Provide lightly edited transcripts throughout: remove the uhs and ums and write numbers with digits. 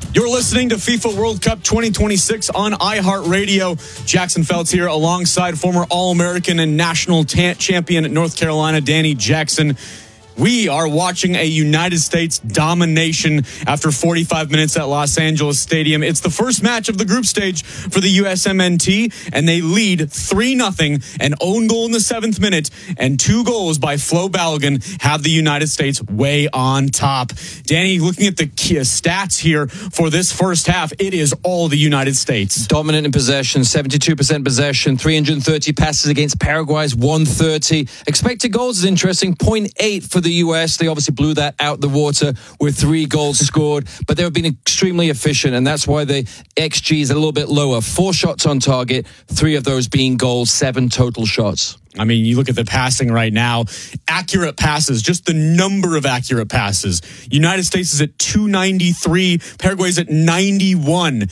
You're listening to FIFA World Cup 2026 on iHeartRadio. Jackson Feltz here alongside former All-American and national champion at North Carolina, Danny Jackson. We are watching a United States domination after 45 minutes at Los Angeles Stadium. It's the first match of the group stage for the USMNT, and they lead 3-0, an own goal in the 7th minute, and 2 goals by Flo Balogun have the United States way on top. Danny, looking at the stats here for this first half, it is all the United States. Dominant in possession, 72% possession, 330 passes against Paraguay's 130. Expected goals is interesting, 0.8 for the US. They obviously blew that out the water with 3 goals scored, but they've been extremely efficient, and that's why the XG is a little bit lower. 4 shots on target, 3 of those being goals, 7 total shots. I mean, you look at the passing right now, accurate passes, just the number of accurate passes. United States is at 293, Paraguay's at 91.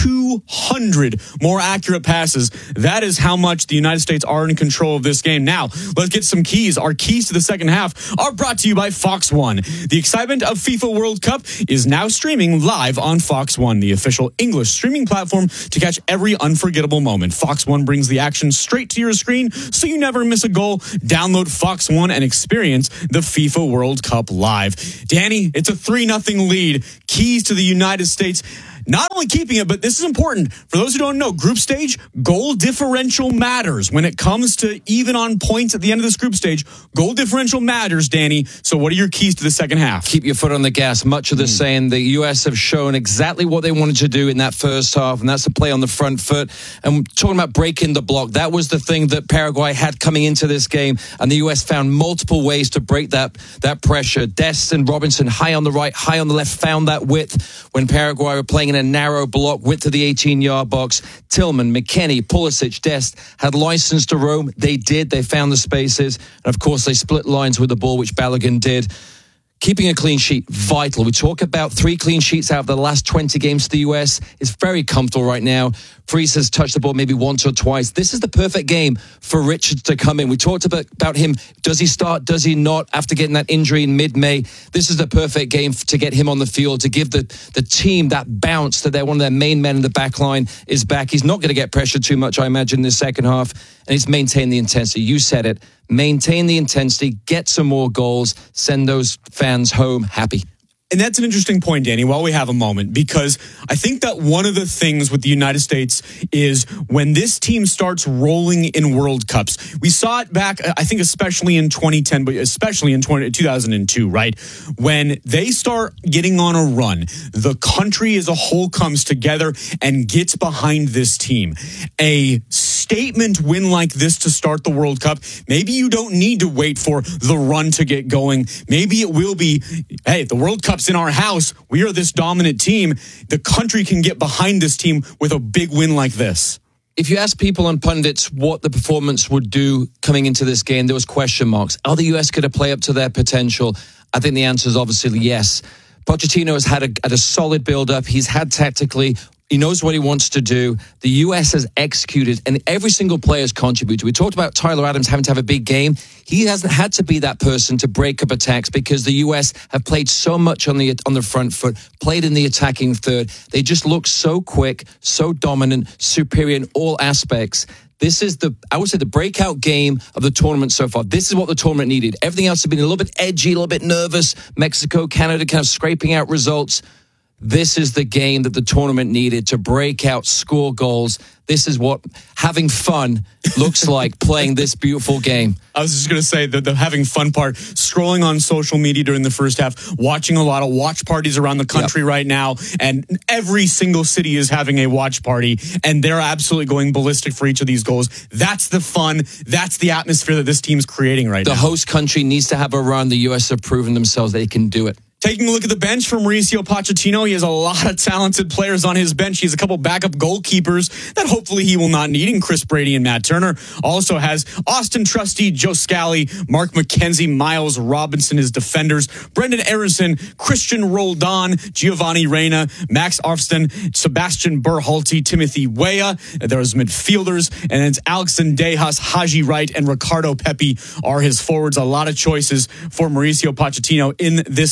200 more accurate passes. That is how much the United States are in control of this game. Now, let's get some keys. Our keys to the second half are brought to you by Fox One. The excitement of FIFA World Cup is now streaming live on Fox One, the official English streaming platform to catch every unforgettable moment. Fox One brings the action straight to your screen so you never miss a goal. Download Fox One and experience the FIFA World Cup live. Danny, it's a 3-0 lead. Keys to the United States. Not only keeping it, but this is important. For those who don't know, group stage, goal differential matters. When it comes to even on points at the end of this group stage, goal differential matters, Danny. So what are your keys to the second half? Keep your foot on the gas. Much of the same. The U.S. have shown exactly what they wanted to do in that first half, and that's to play on the front foot. And talking about breaking the block, that was the thing that Paraguay had coming into this game, and the U.S. found multiple ways to break that pressure. Dest and Robinson, high on the right, high on the left, found that width when Paraguay were playing in a narrow block, width of the 18-yard box. Tillman, McKennie, Pulisic, Dest had license to roam. They did. They found the spaces. And, of course, they split lines with the ball, which Balogun did. Keeping a clean sheet, vital. We talk about 3 clean sheets out of the last 20 games to the U.S. It's very comfortable right now. Freese has touched the ball maybe once or twice. This is the perfect game for Richards to come in. We talked about him. Does he start? Does he not? After getting that injury in mid-May, this is the perfect game to get him on the field, to give the team that bounce that they're one of their main men in the back line is back. He's not going to get pressured too much, I imagine, in the second half. And he's maintained the intensity. You said it. Maintain the intensity, get some more goals, send those fans home happy. And that's an interesting point, Danny, while we have a moment, because I think that one of the things with the United States is when this team starts rolling in World Cups, we saw it back, I think especially in 2010, but especially in 2002, right? When they start getting on a run, the country as a whole comes together and gets behind this team. A statement win like this to start the World Cup, maybe you don't need to wait for the run to get going. Maybe it will be, hey, the World Cup's in our house. We are this dominant team. The country can get behind this team with a big win like this. If you ask people and pundits what the performance would do coming into this game, there was question marks. Are the US going to play up to their potential? I think the answer is obviously yes. Pochettino has had a solid build-up. He's had tactically. He knows what he wants to do. The U.S. has executed, and every single player has contributed. We talked about Tyler Adams having to have a big game. He hasn't had to be that person to break up attacks because the U.S. have played so much on the front foot, played in the attacking third. They just look so quick, so dominant, superior in all aspects. This is I would say the breakout game of the tournament so far. This is what the tournament needed. Everything else has been a little bit edgy, a little bit nervous. Mexico, Canada kind of scraping out results. This is the game that the tournament needed to break out, score goals. This is what having fun looks like, playing this beautiful game. I was just going to say the having fun part, scrolling on social media during the first half, watching a lot of watch parties around the country right now, and every single city is having a watch party, and they're absolutely going ballistic for each of these goals. That's the fun. That's the atmosphere that this team's creating right now. The host country needs to have a run. The U.S. have proven themselves they can do it. Taking a look at the bench for Mauricio Pochettino, he has a lot of talented players on his bench. He has a couple backup goalkeepers that hopefully he will not need in Chris Brady and Matt Turner. Also has Austin Trusty, Joe Scally, Mark McKenzie, Miles Robinson, his defenders, Brendan Aronson, Christian Roldan, Giovanni Reina, Max Arfsten, Sebastian Berhalter, Timothy Weah. There's midfielders, and it's Alexon Dejas, Haji Wright, and Ricardo Pepi are his forwards. A lot of choices for Mauricio Pochettino in this second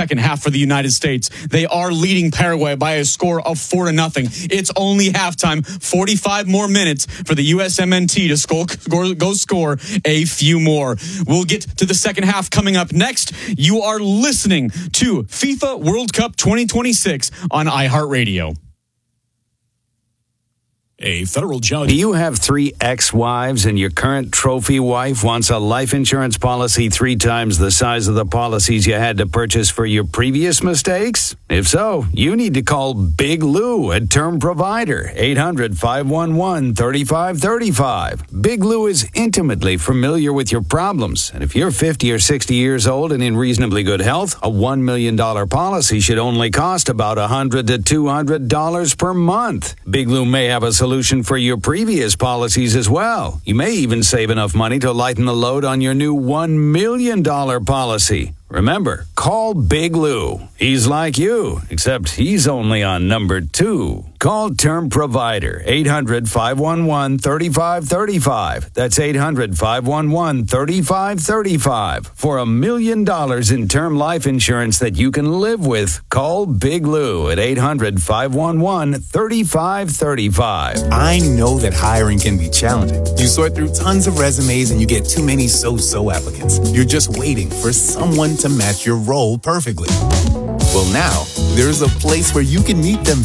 second half for the United States. They are leading Paraguay by a score of 4-0. It's only halftime. 45 more minutes for the USMNT to go score a few more. We'll get to the second half coming up next. You are listening to FIFA World Cup 2026 on iHeartRadio. A federal judge. Do you have 3 ex-wives and your current trophy wife wants a life insurance policy 3 times the size of the policies you had to purchase for your previous mistakes? If so, you need to call Big Lou at Term Provider, 800-511-3535. Big Lou is intimately familiar with your problems, and if you're 50 or 60 years old and in reasonably good health, a $1 million policy should only cost about $100 to $200 per month. Big Lou may have a solution for your previous policies as well. You may even save enough money to lighten the load on your new $1 million policy. Remember, call Big Lou. He's like you, except he's only on number 2. Call Term Provider, 800-511-3535. That's 800-511-3535. For $1 million in term life insurance that you can live with, call Big Lou at 800-511-3535. I know that hiring can be challenging. You sort through tons of resumes and you get too many so-so applicants. You're just waiting for someone to match your role perfectly. Well, now, there's a place where you can meet them